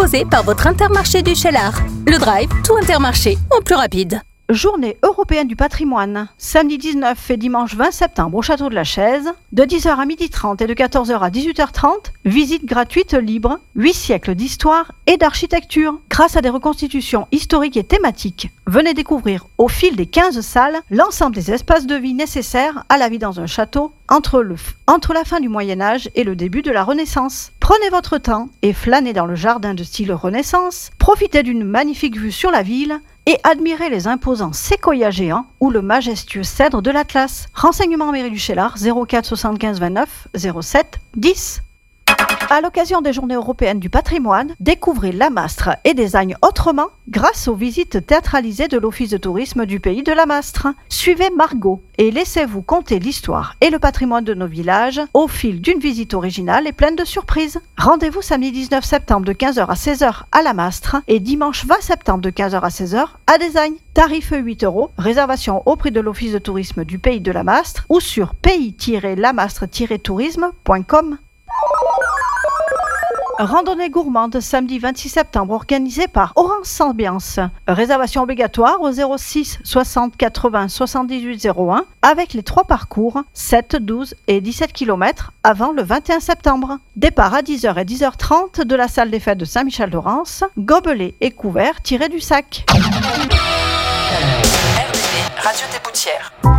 proposé par votre Intermarché du Cheylard. Le Drive, tout Intermarché, en plus rapide. Journée européenne du patrimoine, samedi 19 et dimanche 20 septembre au Château de la Chaise, de 10h à 12h30 et de 14h à 18h30, visite gratuite libre, 8 siècles d'histoire et d'architecture, grâce à des reconstitutions historiques et thématiques. Venez découvrir au fil des 15 salles l'ensemble des espaces de vie nécessaires à la vie dans un château entre la fin du Moyen-Âge et le début de la Renaissance. Prenez votre temps et flânez dans le jardin de style Renaissance, profitez d'une magnifique vue sur la ville et admirez les imposants séquoias géants ou le majestueux cèdre de l'Atlas. Renseignements mairie du Cheylard 04 75 29 07 10. À l'occasion des Journées européennes du patrimoine, découvrez Lamastre et Design autrement grâce aux visites théâtralisées de l'Office de tourisme du pays de Lamastre. Suivez Margot et laissez-vous conter l'histoire et le patrimoine de nos villages au fil d'une visite originale et pleine de surprises. Rendez-vous samedi 19 septembre de 15h à 16h à Lamastre et dimanche 20 septembre de 15h à 16h à Design. Tarif 8 €, réservation au prix de l'Office de tourisme du pays de Lamastre ou sur pays-lamastre-tourisme.com. Randonnée gourmande samedi 26 septembre organisée par Orange Ambiance. Réservation obligatoire au 06 60 80 78 01 avec les 3 parcours 7, 12 et 17 km avant le 21 septembre. Départ à 10h et 10h30 de la salle des fêtes de Saint-Michel-de-Rance. Gobelets et couverts tirés du sac. RDV, Radio des Boutières.